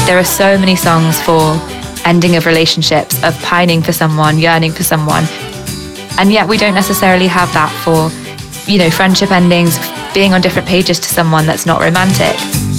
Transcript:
There are so many songs for ending of relationships, of pining for someone, yearning for someone. And yet we don't necessarily have that for, friendship endings, being on different pages to someone that's not romantic.